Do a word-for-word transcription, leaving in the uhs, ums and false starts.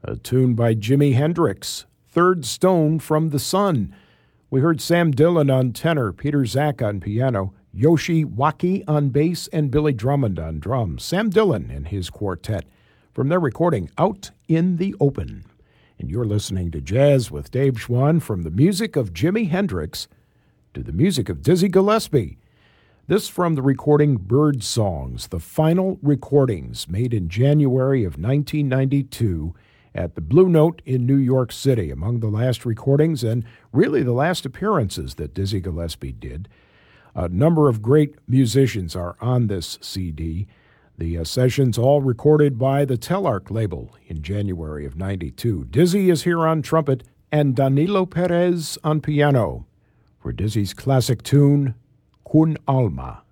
a tune by Jimi Hendrix, Third Stone from the Sun. We heard Sam Dillon on tenor, Peter Zak on piano, Yoshi Waki on bass, and Billy Drummond on drums. Sam Dillon and his quartet from their recording Out in the Open. And you're listening to Jazz with Dave Schwann, from the music of Jimi Hendrix to the music of Dizzy Gillespie. This from the recording Bird Songs, the final recordings made in January of nineteen ninety-two at the Blue Note in New York City, among the last recordings and really the last appearances that Dizzy Gillespie did. A number of great musicians are on this C D. The uh, sessions all recorded by the Telarc label in January of ninety-two. Dizzy is here on trumpet and Danilo Perez on piano for Dizzy's classic tune, Kun Alma.